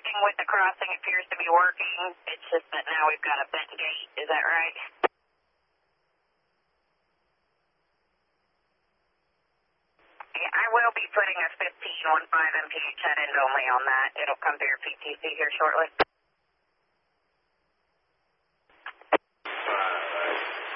everything with the crossing appears to be working. It's just that now we've got a bent gate. Is that right? Yeah, I will be putting a 15 MPH head end only on that. It'll come to your PTC here shortly.